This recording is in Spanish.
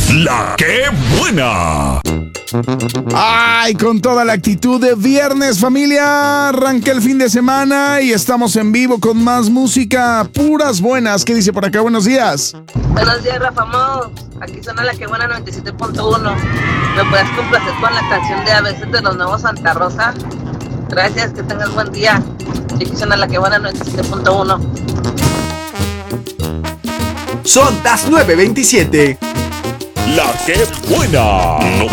La que buena. Ay, con toda la actitud de viernes, familia. Arranca el fin de semana y estamos en vivo con más música. Puras buenas. ¿Qué dice por acá? Buenos días. Buenos días, Rafa Mo. Aquí suena La que buena 97.1. ¿Me puedes complacer con la canción de A veces de los nuevos Santa Rosa? Gracias, que tengas buen día. Aquí suena La que buena 97.1. Son las 9:27. La que buena.